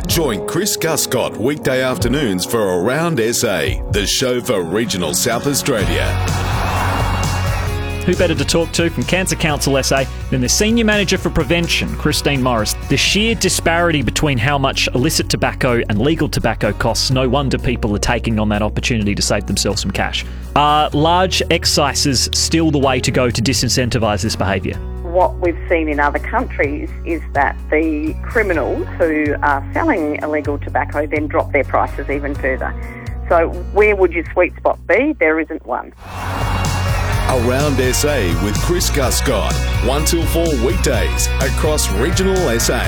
Join Chris Guscott weekday afternoons for Around SA, the show for regional South Australia. Who better to talk to from Cancer Council SA than the Senior Manager for Prevention, Christine Morris. The sheer disparity between how much illicit tobacco and legal tobacco costs, no wonder people are taking on that opportunity to save themselves some cash. Are large excises still the way to go to disincentivise this behaviour? What we've seen in other countries is that the criminals who are selling illegal tobacco then drop their prices even further. So where would your sweet spot be? There isn't one. Around SA with Chris Guscott, 1 till 4 weekdays across regional SA.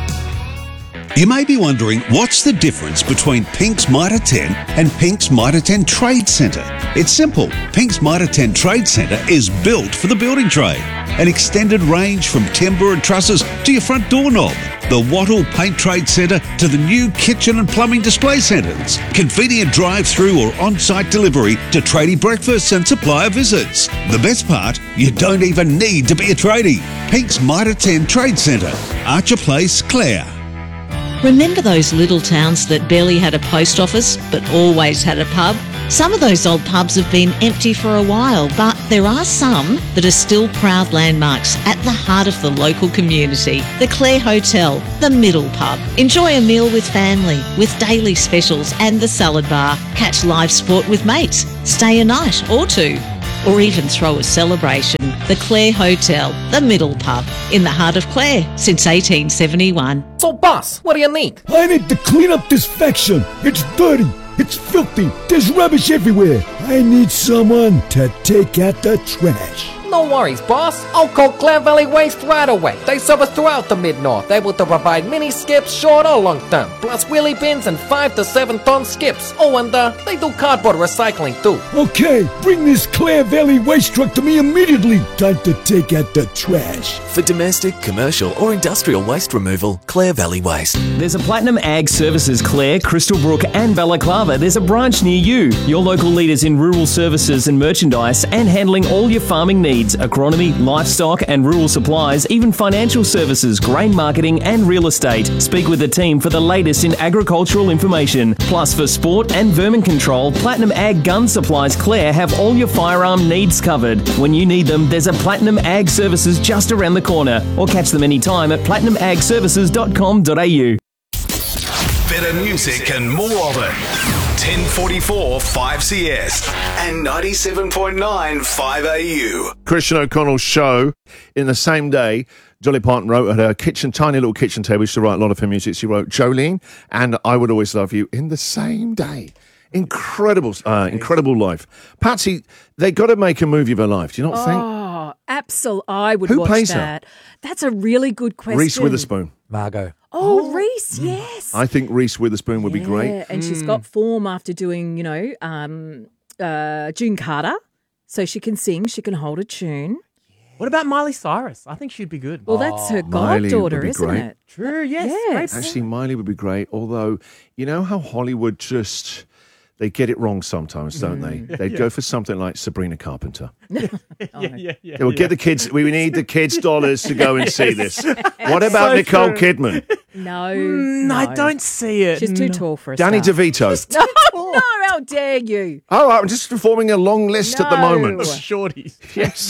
You may be wondering what's the difference between Pink's Mitre 10 and Pink's Mitre 10 Trade Centre. It's simple. Pink's Mitre 10 Trade Centre is built for the building trade. An extended range from timber and trusses to your front doorknob. The Wattle Paint Trade Centre to the new kitchen and plumbing display centres. Convenient drive-through or on-site delivery to tradie breakfasts and supplier visits. The best part, you don't even need to be a tradie. Pink's Mitre 10 Trade Centre, Archer Place, Clare. Remember those little towns that barely had a post office but always had a pub? Some of those old pubs have been empty for a while, but there are some that are still proud landmarks at the heart of the local community. The Clare Hotel, the Middle Pub. Enjoy a meal with family, with daily specials and the salad bar. Catch live sport with mates. Stay a night or two. Or even throw a celebration. The Clare Hotel, the Middle Pub, in the heart of Clare since 1871. So, boss, what do you need? I need to clean up this faction. It's dirty. It's filthy. There's rubbish everywhere. I need someone to take out the trash. No worries, boss. I'll call Clare Valley Waste right away. They service throughout the Mid-North, able to provide mini skips, short or long term, plus wheelie bins and 5 to 7 ton skips. Oh, and they do cardboard recycling too. Okay, bring this Clare Valley Waste truck to me immediately. Time to take out the trash. For domestic, commercial or industrial waste removal, Clare Valley Waste. There's a Platinum Ag Services Clare, Crystal Brook and Balaclava. There's a branch near you. Your local leaders in rural services and merchandise and handling all your farming needs. Agronomy, livestock and rural supplies, even financial services, grain marketing and real estate. Speak with the team for the latest in agricultural information. Plus for sport and vermin control, Platinum Ag Gun Supplies Clare have all your firearm needs covered. When you need them, there's a Platinum Ag Services just around the corner, or catch them anytime at platinumagservices.com.au. Better music and more of it. 1044 5CS and 97.9 5AU. Christian O'Connell's show in the same day. Dolly Parton wrote at her tiny little kitchen table. She used to write a lot of her music. She wrote Jolene and I Would Always Love You in the same day. Incredible life. Patsy, they got to make a movie of her life. Do you not think? Oh, absolutely. I would Who watch plays that. That's a really good question. Reese Witherspoon. Margot. Oh, Reese, yes. I think Reese Witherspoon would be great. Yeah, and she's got form after doing, June Carter. So she can sing, she can hold a tune. What about Miley Cyrus? I think she'd be good. Well, that's her Miley goddaughter, would be isn't great. it? True, yes. Yes. Actually, Miley would be great. Although, you know how Hollywood just... They get it wrong sometimes, don't they? They'd go for something like Sabrina Carpenter. Yeah. They will get the kids. We need the kids' dollars to go and see this. What about Nicole Kidman? No, I don't see it. She's too tall for a Danny star. DeVito. No, how dare you? Oh, I'm just performing a long list at the moment. Shorties. Yes.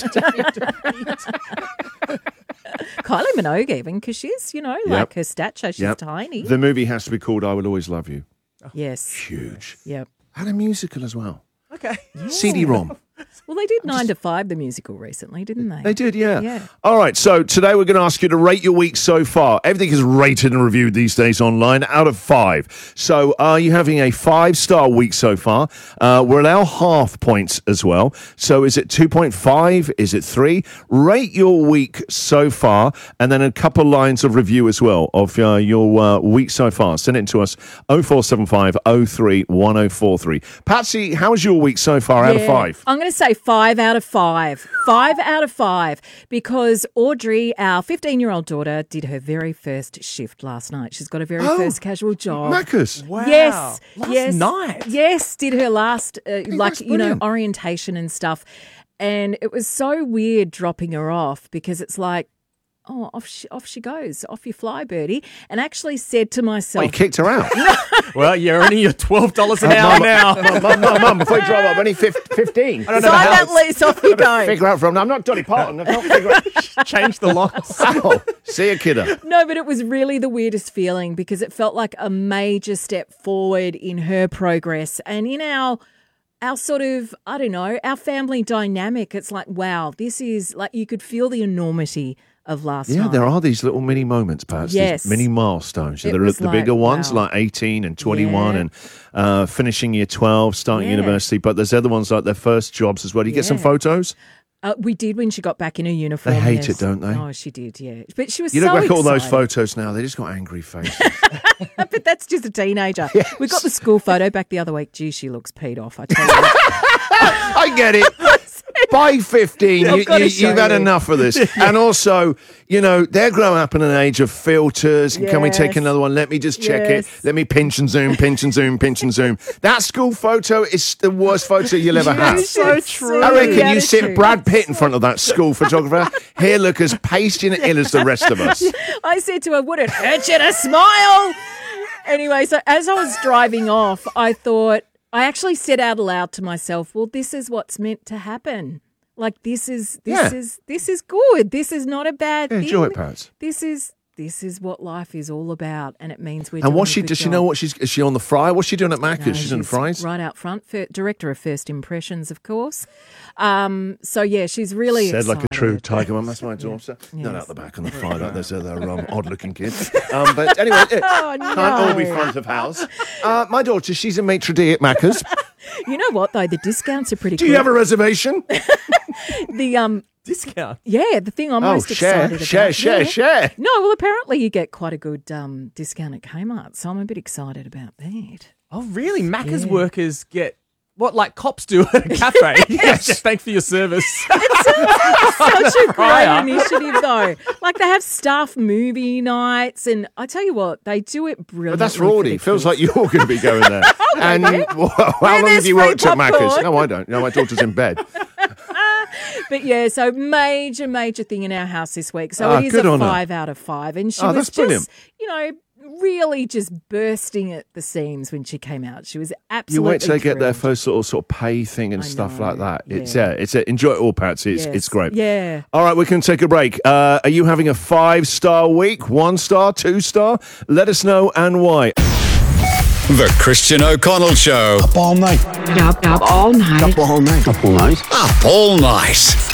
Kylie Minogue even, because she's, like her stature, she's tiny. The movie has to be called I Will Always Love You. Yes. Huge. Yep. And a musical as well. Okay. CD-ROM. Well, they did 9 to 5, the musical, recently, didn't they? They did, yeah. Yeah. All right, so today we're going to ask you to rate your week so far. Everything is rated and reviewed these days online out of 5. So are you having a 5-star week so far? We'll allow half points as well. So is it 2.5? Is it 3? Rate your week so far, and then a couple lines of review as well of your week so far. Send it to us, 0475 03 1043. Patsy, how's your week so far out of 5? I'm going to say 5 out of 5. 5 out of 5, because Audrey, our 15-year-old daughter, did her very first shift last night. She's got her very first casual job. Macca's. Wow. Yes. Last night. Yes, did her last, that's brilliant. orientation and stuff. And it was so weird dropping her off, because it's like, oh, off she goes. Off you fly, Birdie. And actually said to myself... You kicked her out. Well, you're earning your $12 an hour now. Mum, before you drive up, only 15. Sign that lease, off you go. Figure out from... I'm not Dolly Parton. I can't figure out... Change the locks. Oh, see you, kiddo. No, but it was really the weirdest feeling because it felt like a major step forward in her progress and in our sort of, I don't know, our family dynamic. It's like, wow, this is like you could feel the enormity of last night. Yeah, there are these little mini moments, Pat. Yes. These mini milestones. It There are was the bigger like, ones, wow. like 18 and 21 and finishing year 12, starting Yeah. university. But there's other ones like their first jobs as well. Do you get some Yeah. photos? We did when she got back in her uniform. They hate yes. it, don't they? Oh, she did, yeah. But she was You so look back at all those excited. photos now, they just got angry faces. But that's just a teenager. Yes. We got the school photo back the other week. Gee, she looks peed off, I tell you. I get it. By 15, I've gotta show you've had you. enough of this. And also, you know, they're growing up in an age of filters. And can we take Yes. another one? Let me just check Yes. it. Let me pinch and zoom, pinch and zoom, pinch and zoom. That school photo is the worst photo you'll ever have. so true. I reckon you Attitude. sit Brad Pitt in front of that school photographer. Here look as pasty and ill as the rest of us. I said to her, would it hurt you to smile? Anyway, so as I was driving off, I actually said out loud to myself, well, this is what's meant to happen. Like this is good. This is not a bad thing. Enjoy it, Pat. This is what life is all about, and it means we're And doing what's a she? good Does she job. know what is she on the fry? What's she doing at Macca's? No, she's doing the fries. right out front, director of First Impressions, of course. So yeah, she's really Said like a excited. true tiger mum. That's my daughter. Not Yes. out the back on the fry. Those are odd-looking kids. But anyway, can't all be front of house. My daughter, she's a maitre d' at Macca's. You know what though? The discounts are pretty Do good. you have a reservation? The Discount. yeah, the thing I'm most excited about. share. No, well, apparently you get quite a good discount at Kmart, so I'm a bit excited about that. Oh, really? Macca's Yeah. workers get what, like cops do at a cafe? Yes. Thanks for your service. Such a great Prior. initiative, though. Like they have staff movie nights, and I tell you what, they do it brilliantly. But that's for Rorty. the Feels kids. like you're going to be going there. And how long there's have you free worked at Macca's? popcorn. No, I don't. No, my daughter's in bed. But yeah, so major thing in our house this week. So Ah, it is good a on her. 5 out of 5, and she Oh, was that's just, brilliant. you know, really just bursting at the seams when she came out. She was You absolutely. wait till they get their thrilled. first sort of pay thing and I stuff know, like that. yeah. It's enjoy it all, Patsy. It's Yes. great. Yeah. All right, we can take a break. Are you having a 5-star week? 1 star, 2 star? Let us know and why. The Christian O'Connell Show. Up all night. Up all night. Up all night. Up all night. Up all night.